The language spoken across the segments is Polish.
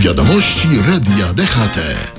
Wiadomości Radia DHT.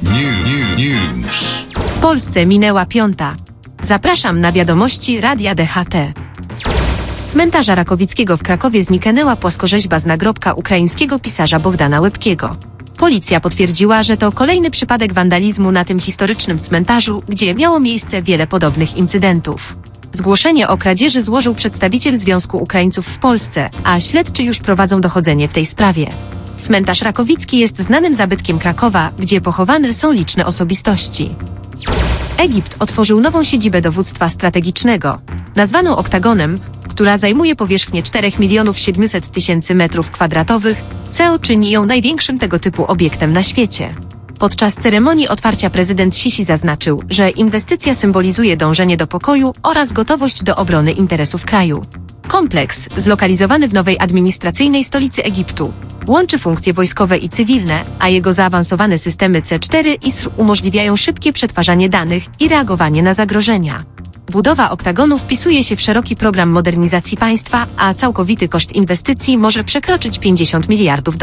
News. W Polsce minęła 5. Zapraszam na wiadomości Radia DHT. Z cmentarza Rakowickiego w Krakowie zniknęła płaskorzeźba z nagrobka ukraińskiego pisarza Bohdana Łebkiego. Policja potwierdziła, że to kolejny przypadek wandalizmu na tym historycznym cmentarzu, gdzie miało miejsce wiele podobnych incydentów. Zgłoszenie o kradzieży złożył przedstawiciel Związku Ukraińców w Polsce, a śledczy już prowadzą dochodzenie w tej sprawie. Cmentarz Rakowicki jest znanym zabytkiem Krakowa, gdzie pochowane są liczne osobistości. Egipt otworzył nową siedzibę dowództwa strategicznego, nazwaną Oktagonem, która zajmuje powierzchnię 4 700 000 m2, co czyni ją największym tego typu obiektem na świecie. Podczas ceremonii otwarcia prezydent Sisi zaznaczył, że inwestycja symbolizuje dążenie do pokoju oraz gotowość do obrony interesów kraju. Kompleks, zlokalizowany w nowej administracyjnej stolicy Egiptu, łączy funkcje wojskowe i cywilne, a jego zaawansowane systemy C4 i SR umożliwiają szybkie przetwarzanie danych i reagowanie na zagrożenia. Budowa Oktagonu wpisuje się w szeroki program modernizacji państwa, a całkowity koszt inwestycji może przekroczyć $50 miliardów.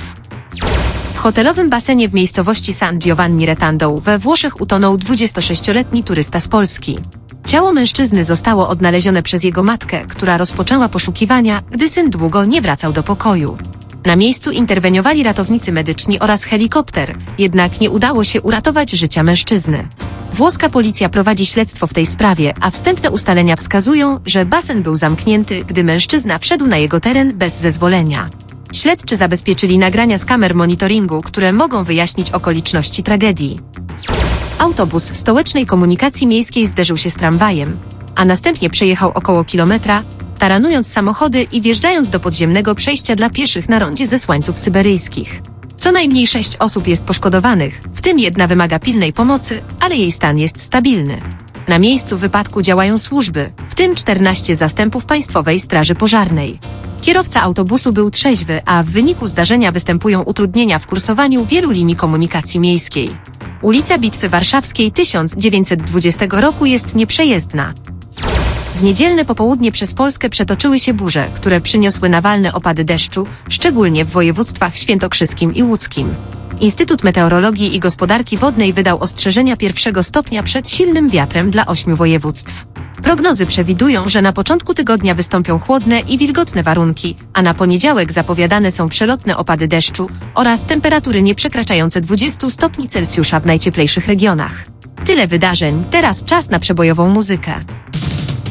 W hotelowym basenie w miejscowości San Giovanni Retando we Włoszech utonął 26-letni turysta z Polski. Ciało mężczyzny zostało odnalezione przez jego matkę, która rozpoczęła poszukiwania, gdy syn długo nie wracał do pokoju. Na miejscu interweniowali ratownicy medyczni oraz helikopter, jednak nie udało się uratować życia mężczyzny. Włoska policja prowadzi śledztwo w tej sprawie, a wstępne ustalenia wskazują, że basen był zamknięty, gdy mężczyzna wszedł na jego teren bez zezwolenia. Śledczy zabezpieczyli nagrania z kamer monitoringu, które mogą wyjaśnić okoliczności tragedii. Autobus stołecznej komunikacji miejskiej zderzył się z tramwajem, a następnie przejechał około kilometra, taranując samochody i wjeżdżając do podziemnego przejścia dla pieszych na rondzie Zesłańców Syberyjskich. Co najmniej 6 osób jest poszkodowanych, w tym 1 wymaga pilnej pomocy, ale jej stan jest stabilny. Na miejscu wypadku działają służby, w tym 14 zastępów Państwowej Straży Pożarnej. Kierowca autobusu był trzeźwy, a w wyniku zdarzenia występują utrudnienia w kursowaniu wielu linii komunikacji miejskiej. Ulica Bitwy Warszawskiej 1920 roku jest nieprzejezdna. W niedzielne popołudnie przez Polskę przetoczyły się burze, które przyniosły nawalne opady deszczu, szczególnie w województwach świętokrzyskim i łódzkim. Instytut Meteorologii i Gospodarki Wodnej wydał ostrzeżenia 1 stopnia przed silnym wiatrem dla 8 województw. Prognozy przewidują, że na początku tygodnia wystąpią chłodne i wilgotne warunki, a na poniedziałek zapowiadane są przelotne opady deszczu oraz temperatury nieprzekraczające 20 stopni Celsjusza w najcieplejszych regionach. Tyle wydarzeń, teraz czas na przebojową muzykę.